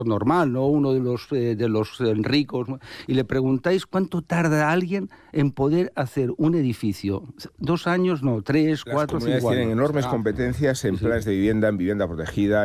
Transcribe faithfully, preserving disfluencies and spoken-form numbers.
normal, ¿no? Uno de los, eh, de los eh, ricos, y le preguntáis cuánto tarda alguien en poder hacer un edificio. Dos años, no, tres, Las cuatro, comunidades cinco años. tienen enormes Ah, competencias en sí, sí. planes de vivienda, en vivienda protegida,